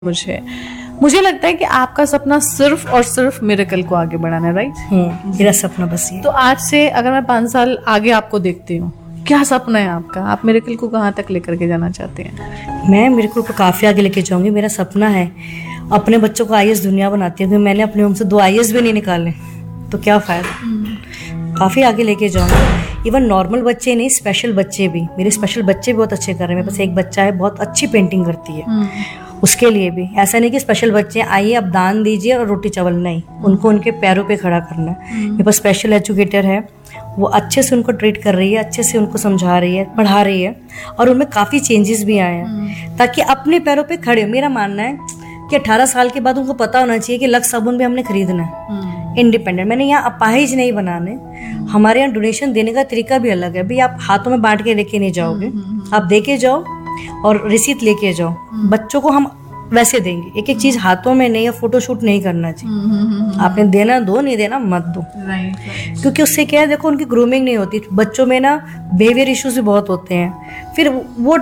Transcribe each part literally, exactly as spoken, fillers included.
मुझे मुझे लगता है कि आपका सपना सिर्फ और सिर्फ मिरेकल को आगे बढ़ाना है, राइट? हम्म मेरा सपना बस ये। तो आज से अगर मैं पाँच साल आगे आपको देखती हूँ, क्या सपना है आपका? आप मिरेकल को कहाँ तक लेकर के जाना चाहते हैं? मैं मिरेकल को काफ़ी आगे लेके जाऊंगी। मेरा सपना है अपने बच्चों को आई ए एस दुनिया बनाती हूँ। मैंने अपने होम से दो आई ए एस भी नहीं निकाले तो क्या फ़ायदा। काफ़ी आगे लेके जाऊंगी। इवन नॉर्मल बच्चे नहीं, स्पेशल बच्चे भी, मेरे स्पेशल बच्चे भी बहुत अच्छे कर रहे हैं। मेरे पास एक बच्चा है बहुत अच्छी पेंटिंग करती है, उसके लिए भी ऐसा नहीं कि स्पेशल बच्चे आइए अब दान दीजिए और रोटी चावल, नहीं, उनको उनके पैरों पे खड़ा करना है। मेरे पास स्पेशल एजुकेटर है, वो अच्छे से उनको ट्रीट कर रही है, अच्छे से उनको समझा रही है, पढ़ा रही है, और उनमें काफ़ी चेंजेस भी आए हैं ताकि अपने पैरों पे खड़े हो। मेरा मानना है कि अठारह साल के बाद उनको पता होना चाहिए कि लक्स साबुन भी हमने खरीदना है इंडिपेंडेंट। मैंने यहाँ अपाहिज नहीं बनाने, हमारे यहाँ डोनेशन देने का तरीका भी अलग है। भाई आप हाथों में बांट के लेके नहीं जाओगे, आप दे के जाओ और रिसीट लेके जाओ। बच्चों को हम वैसे देंगे, एक एक चीज हाथों में नहीं, या फोटोशूट नहीं करना चाहिए। आपने देना दो, नहीं देना मत दो। क्योंकि उससे क्या है, देखो उनकी ग्रूमिंग नहीं होती। बच्चों में ना बिहेवियर इश्यूज भी बहुत होते हैं, फिर वो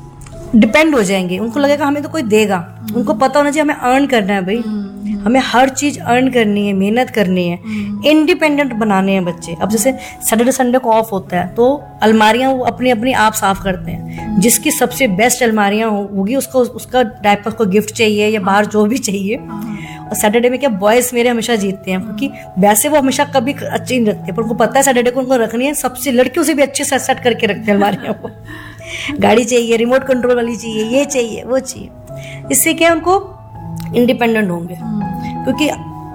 डिपेंड हो जाएंगे। उनको लगेगा हमें तो कोई देगा। उनको पता होना चाहिए हमें अर्न करना है भाई, हमें हर चीज अर्न करनी है, मेहनत करनी है, इंडिपेंडेंट बनाने हैं बच्चे। अब जैसे सैटरडे संडे को ऑफ होता है तो अलमारियां वो अपनी अपनी आप साफ करते हैं। जिसकी सबसे बेस्ट अलमारियां होगी उसको उसका डायपर को गिफ्ट चाहिए या बाहर जो भी चाहिए। और सैटरडे में क्या बॉयज मेरे हमेशा जीतते हैं, क्योंकि वैसे वो हमेशा कभी अच्छी नहीं रखते, पर उनको पता है सैटरडे को उनको रखनी है। सबसे लड़कियों से भी अच्छे से सेट करके रखते हैं अलमारियों को। गाड़ी चाहिए, रिमोट कंट्रोल वाली चाहिए, ये चाहिए, वो चाहिए। इससे क्या उनको इंडिपेंडेंट होंगे। क्योंकि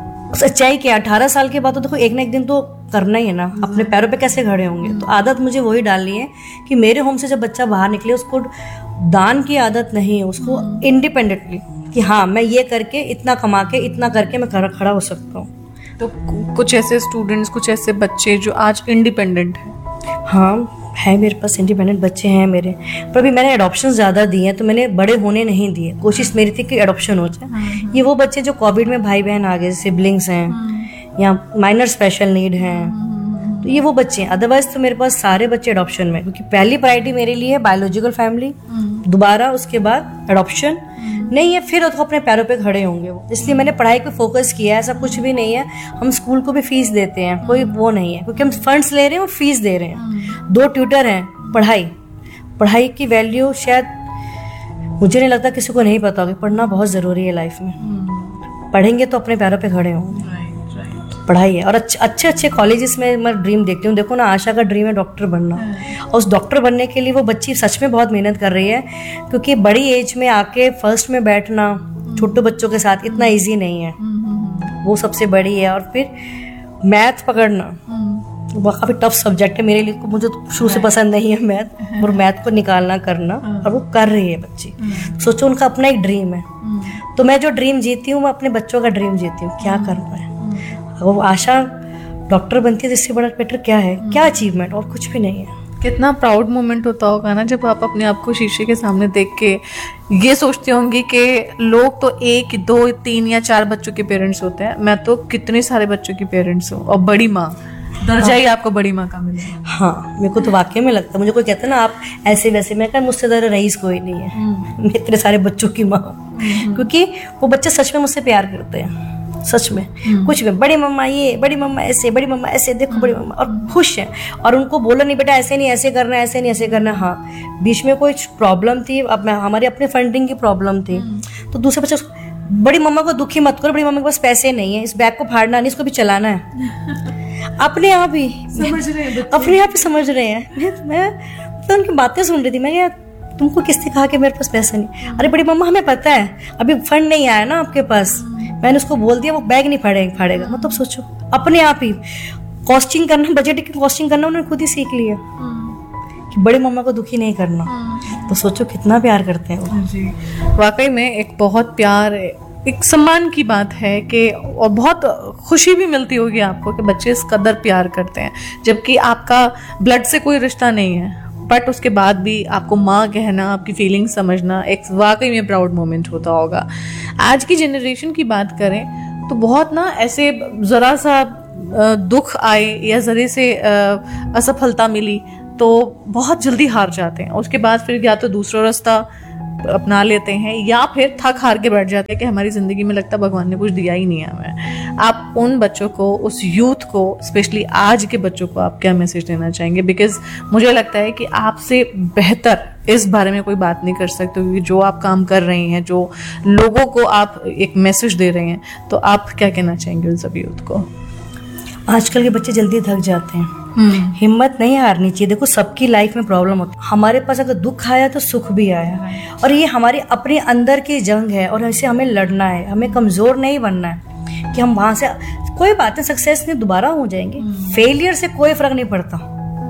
सच्चाई क्या, अठारह साल के बाद तो देखो एक ना एक दिन तो करना ही है ना, अपने पैरों पे कैसे खड़े होंगे। तो आदत मुझे वही डालनी है कि मेरे होम से जब बच्चा बाहर निकले उसको दान की आदत नहीं है, उसको इंडिपेंडेंटली कि हाँ मैं ये करके इतना कमा के इतना करके मैं खड़ा हो सकता हूँ। तो कुछ ऐसे स्टूडेंट्स, कुछ ऐसे बच्चे जो आज इंडिपेंडेंट हैं? हाँ है, मेरे पास इंडिपेंडेंट बच्चे हैं मेरे, पर अभी मैंने एडॉप्शन ज़्यादा दिए हैं तो मैंने बड़े होने नहीं दिए। कोशिश मेरी थी कि एडॉप्शन हो जाए। ये वो बच्चे जो कोविड में भाई बहन आ गए, सिबलिंग्स हैं या माइनर स्पेशल नीड हैं, तो ये वो बच्चे हैं। अदरवाइज तो मेरे पास सारे बच्चे एडॉप्शन में, क्योंकि पहली प्रायोरिटी मेरे लिए है बायोलॉजिकल फैमिली, दोबारा उसके बाद एडॉप्शन नहीं है, फिर तो अपने पैरों पे खड़े होंगे वो। इसलिए मैंने पढ़ाई पे फोकस किया है। ऐसा कुछ भी नहीं है, हम स्कूल को भी फीस देते हैं, कोई वो नहीं है, क्योंकि हम फंड्स ले रहे हैं और फीस दे रहे हैं। दो ट्यूटर हैं। पढ़ाई पढ़ाई की वैल्यू शायद मुझे नहीं लगता किसी को नहीं पता होगी। पढ़ना बहुत ज़रूरी है लाइफ में। पढ़ेंगे तो अपने पैरों पे खड़े होंगे। पढ़ाई है। और अच्छे अच्छे अच्छे कॉलेजेस में मैं ड्रीम देखती हूँ। देखो ना, आशा का ड्रीम है डॉक्टर बनना, और उस डॉक्टर बनने के लिए वो बच्ची सच में बहुत मेहनत कर रही है। क्योंकि बड़ी एज में आके फर्स्ट में बैठना छोटे बच्चों के साथ इतना इजी नहीं है, वो सबसे बड़ी है। और फिर मैथ पकड़ना वो काफ़ी टफ सब्जेक्ट है मेरे लिए, मुझे तो शुरू से पसंद नहीं है मैथ, और मैथ को निकालना करना, और वो कर रही है बच्ची। सोचो उनका अपना एक ड्रीम है। तो मैं जो ड्रीम जीती हूँ मैं अपने बच्चों का ड्रीम जीती हूँ। क्या करना है, वो आशा डॉक्टर बनती है, इससे बड़ा बेटर क्या है, क्या अचीवमेंट, और कुछ भी नहीं है। कितना प्राउड मोमेंट होता होगा ना जब आप अपने आप को शीशे के सामने देख के ये सोचते होंगे कि लोग तो एक, दो, तीन या चार बच्चों के पेरेंट्स होते हैं, मैं तो कितने सारे बच्चों की पेरेंट्स हूँ, और बड़ी माँ, दर्जा ही आपको बड़ी माँ का मिले। हाँ, मेरे को तो वाकई में लगता है। मुझे कोई कहता है ना आप ऐसे वैसे, मैं कहा मुझसे ज़्यादा रईस कोई नहीं है, मैं इतने सारे बच्चों की माँ। क्योंकि वो बच्चे सच में मुझसे प्यार करते हैं, सच में। कुछ भी, बड़ी मम्मा ये, बड़ी मम्मा ऐसे, बड़ी मम्मा ऐसे, देखो बड़ी मम्मा, और खुश हैं। और उनको बोलो नहीं बेटा ऐसे नहीं ऐसे करना है, ऐसे नहीं ऐसे करना है। हाँ, बीच में कोई प्रॉब्लम थी, अब मैं हमारी अपनी फंडिंग की प्रॉब्लम थी, तो दूसरे बच्चे बड़ी मम्मा को दुखी मत करो, बड़ी मम्मा के पास पैसे नहीं है, इस बैग को फाड़ना नहीं, इसको भी चलाना है। अपने आप ही समझ रहे हैं, अपने आप ही समझ रहे हैं। मैं तो उनकी बातें सुन रही थी, मैं यार तुमको किसने कहा कि मेरे पास पैसा नहीं? अरे बड़ी मम्मा हमें पता है अभी फंड नहीं आया ना आपके पास, मैंने उसको बोल दिया वो बैग नहीं फाड़ेगा फाड़ेगा मतलब सोचो, अपने आप ही कॉस्टिंग करना, बजट की कॉस्टिंग करना उन्होंने खुद ही सीख लिया कि बड़ी मम्मा को दुखी नहीं करना। तो सोचो कितना प्यार करते हैं वो। जी, वाकई में एक बहुत प्यार, एक सम्मान की बात है कि, और बहुत खुशी भी मिलती होगी आपको कि बच्चे इस कदर प्यार करते हैं, जबकि आपका ब्लड से कोई रिश्ता नहीं है, बट उसके बाद भी आपको माँ कहना, आपकी फीलिंग समझना एक वाकई में प्राउड मोमेंट होता होगा। आज की जनरेशन की बात करें तो बहुत ना ऐसे ज़रा सा दुख आए या ज़रे से असफलता मिली तो बहुत जल्दी हार जाते हैं। उसके बाद फिर या तो दूसरा रास्ता अपना लेते हैं, या फिर थक हार के बैठ जाते हैं कि हमारी ज़िंदगी में लगता भगवान ने कुछ दिया ही नहीं है हमें। आप उन बच्चों को, उस यूथ को, स्पेशली आज के बच्चों को आप क्या मैसेज देना चाहेंगे? बिकॉज मुझे लगता है कि आपसे बेहतर इस बारे में कोई बात नहीं कर सकते, क्योंकि जो आप काम कर रहे हैं, जो लोगों को आप एक मैसेज दे रहे हैं, तो आप क्या कहना चाहेंगे उन सब यूथ को? आजकल के बच्चे जल्दी थक जाते हैं, हिम्मत नहीं हारनी चाहिए। देखो सबकी लाइफ में प्रॉब्लम होती है, हमारे पास अगर दुख आया तो सुख भी आया, और ये हमारी अपने अंदर की जंग है और इसे हमें लड़ना है। हमें कमजोर नहीं बनना है कि हम वहां से, कोई बात है सक्सेस में दोबारा हो जाएंगे, फेलियर से कोई फर्क नहीं पड़ता।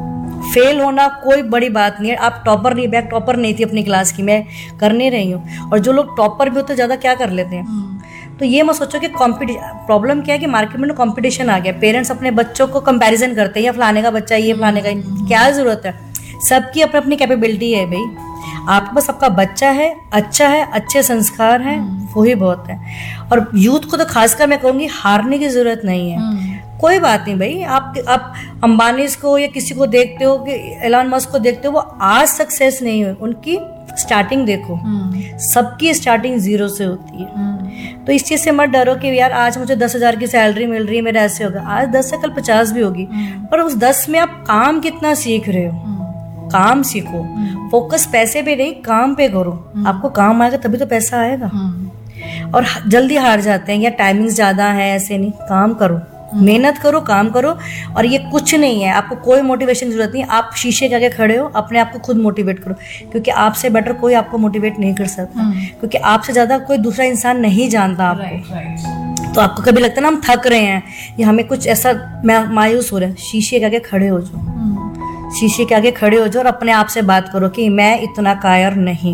फेल होना कोई बड़ी बात नहीं है। आप टॉपर नहीं, बैक टॉपर नहीं थी अपनी क्लास की, मैं कर नहीं रही हूँ, और जो लोग टॉपर भी होते ज्यादा क्या कर लेते हैं। तो ये मत सोचो कि कंपटीशन, प्रॉब्लम क्या है कि मार्केट में कंपटीशन आ गया, पेरेंट्स अपने बच्चों को कंपैरिजन करते हैं, ये फलाने का बच्चा, ये फलाने का, क्या जरूरत है? सबकी अपनी अपनी कैपेबिलिटी है भाई, आपके पास आपका बच्चा है, अच्छा है, अच्छे संस्कार हैं, वही बहुत है। और यूथ को तो खासकर मैं कहूँगी हारने की जरूरत नहीं है। कोई बात नहीं भाई, आप आप अंबानी को या किसी को देखते हो कि एलन मस्क को देखते हो, वो आज सक्सेस नहीं हुए, उनकी स्टार्टिंग देखो, सबकी स्टार्टिंग जीरो से होती है। तो इस चीज से मत डरो कि यार आज मुझे दस हजार की सैलरी मिल रही है, मेरा ऐसे होगा। आज दस से कल पचास भी होगी, पर उस दस में आप काम कितना सीख रहे हो, काम सीखो। फोकस पैसे पे नहीं, काम पे करो। आपको काम आएगा तभी तो पैसा आएगा। और जल्दी हार जाते हैं या टाइमिंग ज्यादा है, ऐसे नहीं, काम करो, मेहनत करो, काम करो। और ये कुछ नहीं है, आपको कोई मोटिवेशन की जरूरत नहीं। आप शीशे के आगे खड़े हो, अपने आप को खुद मोटिवेट करो, क्योंकि आपसे बेटर कोई आपको मोटिवेट नहीं कर सकता, क्योंकि आपसे ज्यादा कोई दूसरा इंसान नहीं जानता आपको। तो आपको कभी लगता है ना हम थक रहे हैं या हमें कुछ ऐसा मायूस हो रहा है, शीशे के आगे खड़े हो जाओ, शीशे के आगे खड़े हो जाओ और अपने आप से बात करो कि मैं इतना कायर नहीं।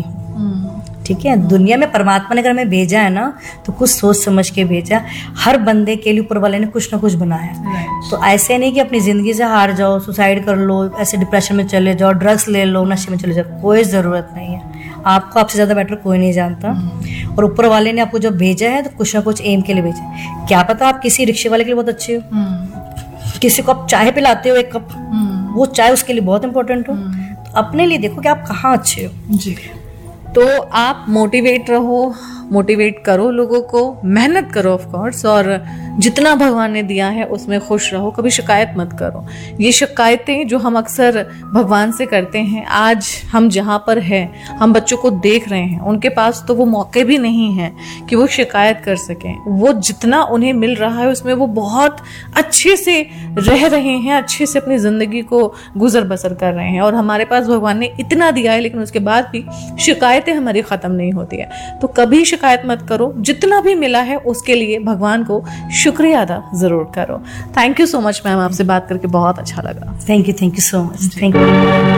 ठीक है, दुनिया में परमात्मा ने अगर हमें भेजा है ना तो कुछ सोच समझ के भेजा। हर बंदे के लिए ऊपर वाले ने कुछ ना कुछ बनाया। तो ऐसे नहीं कि अपनी जिंदगी से हार जाओ, सुसाइड कर लो, ऐसे डिप्रेशन में चले जाओ, ड्रग्स ले लो, नशे में चले जाओ, कोई जरूरत नहीं है। आपको आपसे ज्यादा बेटर कोई नहीं जानता, और ऊपर वाले ने आपको जब भेजा है तो कुछ ना कुछ एम के लिए भेजा। क्या पता आप किसी रिक्शे वाले के लिए बहुत अच्छे हो, किसी को आप चाय पिलाते हो एक कप, वो चाय उसके लिए बहुत इंपॉर्टेंट हो। तो अपने लिए देखो कि आप कहाँ अच्छे हो। जी, तो आप मोटिवेट रहो, मोटिवेट करो लोगों को, मेहनत करो ऑफ कोर्स, और जितना भगवान ने दिया है उसमें खुश रहो, कभी शिकायत मत करो। ये शिकायतें जो हम अक्सर भगवान से करते हैं, आज हम जहाँ पर हैं, हम बच्चों को देख रहे हैं, उनके पास तो वो मौके भी नहीं हैं कि वो शिकायत कर सकें। वो जितना उन्हें मिल रहा है उसमें वो बहुत अच्छे से रह रहे हैं, अच्छे से अपनी ज़िंदगी को गुजर बसर कर रहे हैं। और हमारे पास भगवान ने इतना दिया है, लेकिन उसके बाद भी शिकायतें हमारी ख़त्म नहीं होती है। तो कभी शिकायत मत करो, जितना भी मिला है उसके लिए भगवान को शुक्रिया अदा जरूर करो। Thank you so much ma'am, आपसे बात करके बहुत अच्छा लगा। Thank you, thank you so much, thank you.